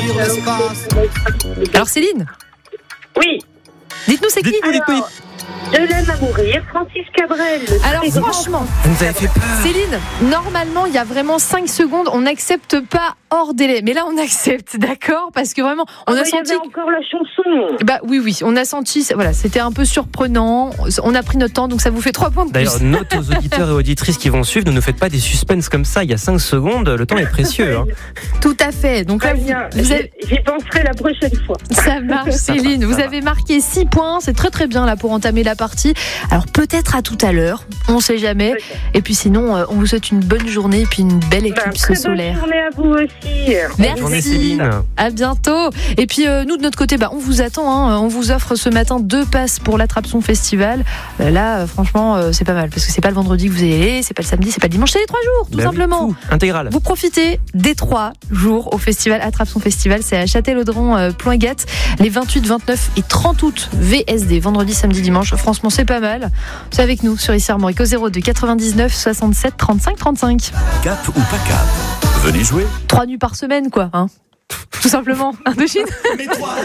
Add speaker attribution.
Speaker 1: Alors Céline,
Speaker 2: Oui.
Speaker 1: dites-nous c'est qui?
Speaker 2: Alors, Je l'aime à mourir, Francis Cabrel.
Speaker 1: Alors franchement,
Speaker 3: Vous nous avez fait peur.
Speaker 1: Céline, normalement il y a vraiment 5 secondes, on n'accepte pas hors délai. Mais là on accepte, d'accord? Parce que vraiment, on a
Speaker 2: Il y
Speaker 1: senti...
Speaker 2: avait encore la chanson.
Speaker 1: Bah oui, on a senti, voilà, c'était un peu surprenant. On a pris notre temps, donc ça vous fait 3 points de plus.
Speaker 3: D'ailleurs, note aux auditeurs et auditrices qui vont suivre, ne nous faites pas des suspens comme ça. Il y a 5 secondes, le temps est précieux. Hein.
Speaker 1: Tout à fait. Donc là,
Speaker 2: Très bien.
Speaker 1: vous avez...
Speaker 2: J'y penserai la prochaine fois.
Speaker 1: Ça marche, Céline. Vous avez marqué 6 points. C'est très très bien là pour entamer la partie. Alors peut-être à tout à l'heure. On sait jamais. Et puis sinon, on vous souhaite une bonne journée et puis une belle éclipse
Speaker 2: Très
Speaker 1: solaire.
Speaker 2: bonne journée à vous aussi.
Speaker 1: Merci.
Speaker 3: Journée Céline.
Speaker 1: À bientôt. Et puis nous de notre côté, on vous attend. On vous offre ce matin 2 passes pour l'Attrape-Son Festival. Là, franchement, c'est pas mal parce que c'est pas le vendredi que vous allez aller, c'est pas le samedi, c'est pas le dimanche, c'est les 3 jours, tout simplement.
Speaker 3: Oui, intégral.
Speaker 1: Vous profitez des 3 jours au festival Attrape-Son Festival. C'est à Châtellerault, Ploingat, les 28, 29 et 30 août. VSD, vendredi, samedi, dimanche. Franchement, c'est pas mal. C'est avec nous sur ICR Armorique au 02 99 67 35 35.
Speaker 4: Cap ou pas cap? Venez jouer.
Speaker 1: 3 nuits par semaine, quoi. Tout simplement. Indochine.